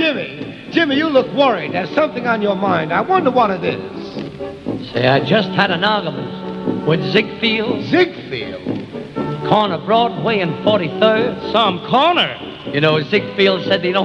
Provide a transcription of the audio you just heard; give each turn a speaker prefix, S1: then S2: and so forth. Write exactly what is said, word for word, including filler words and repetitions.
S1: Jimmy. Jimmy, you look worried. There's something on your mind. I wonder what it is.
S2: Say, I just had an argument with Ziegfeld.
S1: Ziegfeld?
S2: Corner Broadway and forty-third.
S3: Some corner.
S2: You know, Ziegfeld said he don't